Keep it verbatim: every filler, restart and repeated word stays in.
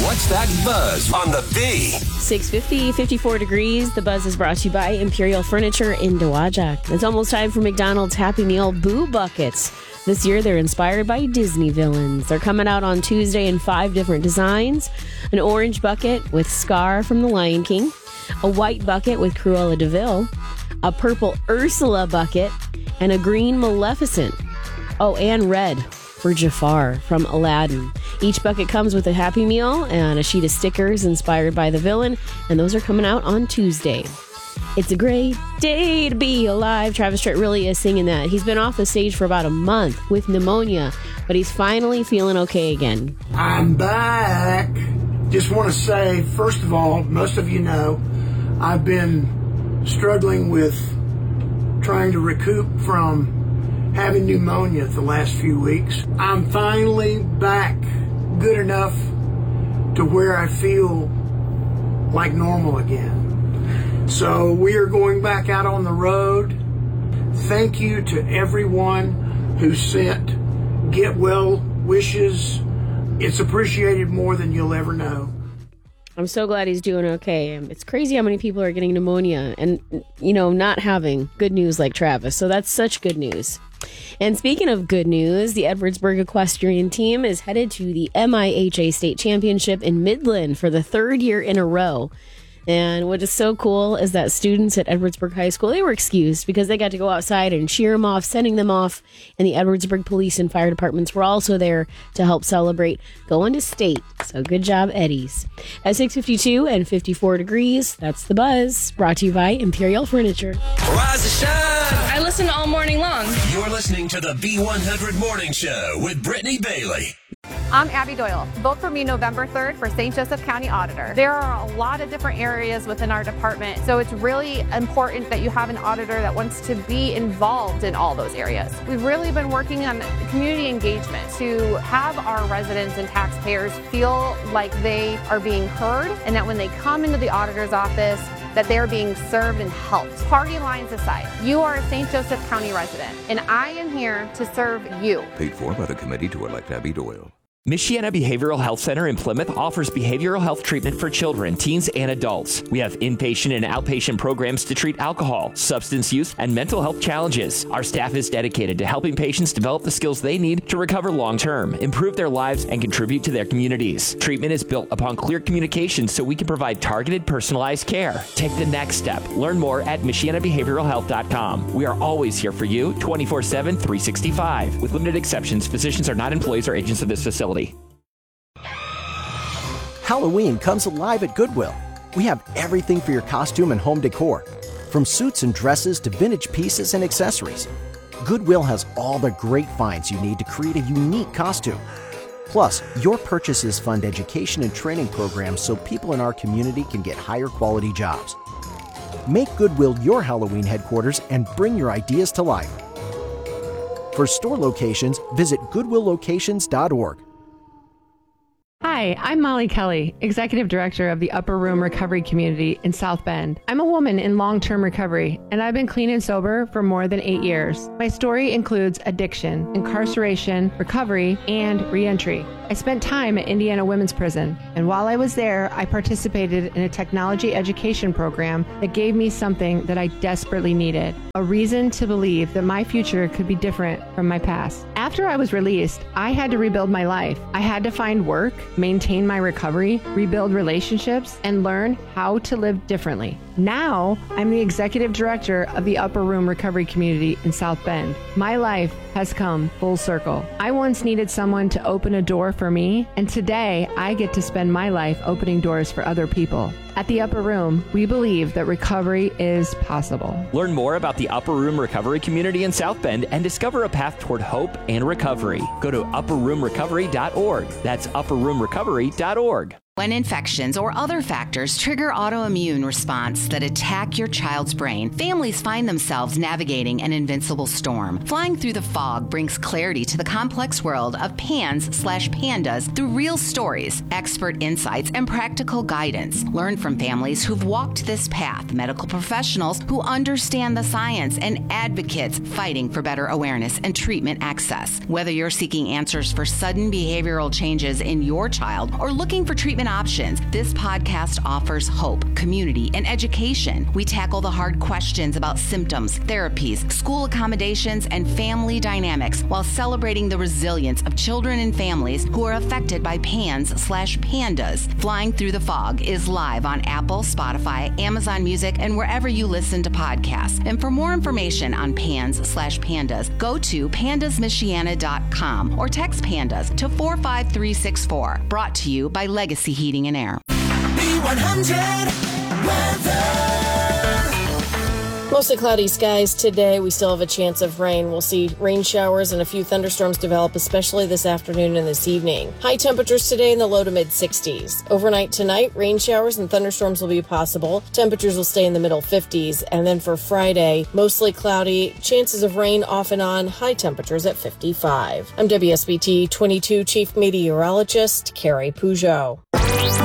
What's That Buzz on the B? six fifty, fifty-four degrees. The Buzz is brought to you by Imperial Furniture in Dowagiac. It's almost time for McDonald's Happy Meal Boo Buckets. This year, they're inspired by Disney villains. They're coming out on Tuesday in five different designs. An orange bucket with Scar from The Lion King. A white bucket with Cruella de Vil. A purple Ursula bucket. And a green Maleficent. Oh, and red for Jafar from Aladdin. Each bucket comes with a Happy Meal and a sheet of stickers inspired by the villain. And those are coming out on Tuesday. It's a great day to be alive. Travis Tritt really is singing that. He's been off the stage for about a month with pneumonia, but he's finally feeling okay again. I'm back. Just want to say, first of all, most of you know, I've been struggling with trying to recoup from having pneumonia the last few weeks. I'm finally back good enough to where I feel like normal again. So we are going back out on the road. Thank you to everyone who sent get well wishes. It's appreciated more than you'll ever know. I'm so glad he's doing okay. It's crazy how many people are getting pneumonia and, you know, not having good news like Travis. So that's such good news. And speaking of good news, the Edwardsburg Equestrian Team is headed to the M I H A State Championship in Midland for the third year in a row. And what is so cool is that students at Edwardsburg High School, they were excused because they got to go outside and cheer them off, sending them off. And the Edwardsburg Police and Fire Departments were also there to help celebrate going to state. So good job, Eddies. At six fifty-two and fifty-four degrees, that's The Buzz, brought to you by Imperial Furniture. Rise and shine! I listen all morning long. You're listening to the B one hundred Morning Show with Brittany Bailey. I'm Abby Doyle. Vote for me November third for Saint Joseph County Auditor. There are a lot of different areas within our department, so it's really important that you have an auditor that wants to be involved in all those areas. We've really been working on community engagement to have our residents and taxpayers feel like they are being heard and that when they come into the auditor's office, that they're being served and helped. Party lines aside, you are a Saint Joseph County resident, and I am here to serve you. Paid for by the committee to elect Abby Doyle. Michiana Behavioral Health Center in Plymouth offers behavioral health treatment for children, teens, and adults. We have inpatient and outpatient programs to treat alcohol, substance use, and mental health challenges. Our staff is dedicated to helping patients develop the skills they need to recover long-term, improve their lives, and contribute to their communities. Treatment is built upon clear communication so we can provide targeted, personalized care. Take the next step. Learn more at Michiana Behavioral Health dot com. We are always here for you, twenty-four seven, three sixty-five. With limited exceptions, physicians are not employees or agents of this facility. Halloween comes alive at Goodwill. We have everything for your costume and home decor, from suits and dresses to vintage pieces and accessories. Goodwill has all the great finds you need to create a unique costume. Plus, your purchases fund education and training programs so people in our community can get higher quality jobs. Make Goodwill your Halloween headquarters and bring your ideas to life. For store locations, visit goodwill locations dot org. Hi, I'm Molly Kelly, Executive Director of the Upper Room Recovery Community in South Bend. I'm a woman in long-term recovery, and I've been clean and sober for more than eight years. My story includes addiction, incarceration, recovery, and reentry. I spent time at Indiana Women's Prison, and while I was there, I participated in a technology education program that gave me something that I desperately needed, a reason to believe that my future could be different from my past. After I was released, I had to rebuild my life. I had to find work, maintain my recovery, rebuild relationships, and learn how to live differently. Now, I'm the Executive Director of the Upper Room Recovery Community in South Bend. My life has come full circle. I once needed someone to open a door for me, and today I get to spend my life opening doors for other people. At the Upper Room, we believe that recovery is possible. Learn more about the Upper Room Recovery Community in South Bend and discover a path toward hope and recovery. Go to upper room recovery dot org. That's upper room recovery dot org. When infections or other factors trigger autoimmune response that attack your child's brain, families find themselves navigating an invincible storm. Flying through the fog brings clarity to the complex world of PANS slash PANDAS through real stories, expert insights, and practical guidance. Learn from families who've walked this path, medical professionals who understand the science, and advocates fighting for better awareness and treatment access. Whether you're seeking answers for sudden behavioral changes in your child or looking for treatment treatment options, this podcast offers hope, community, and education. We tackle the hard questions about symptoms, therapies, school accommodations, and family dynamics while celebrating the resilience of children and families who are affected by PANS slash PANDAS. Flying Through the Fog is live on Apple, Spotify, Amazon Music, and wherever you listen to podcasts. And for more information on PANS slash PANDAS, go to pandas michiana dot com or text PANDAS to four five three six four. Brought to you by Legacy Heating and Air. B one hundred weather. Mostly cloudy skies today. We still have a chance of rain. We'll see rain showers and a few thunderstorms develop, especially this afternoon and this evening. High temperatures today in the low to mid sixties. Overnight tonight, rain showers and thunderstorms will be possible. Temperatures will stay in the middle fifties. And then for Friday, mostly cloudy, chances of rain off and on, high temperatures at fifty-five. I'm W S B T twenty-two Chief Meteorologist Carrie Peugeot.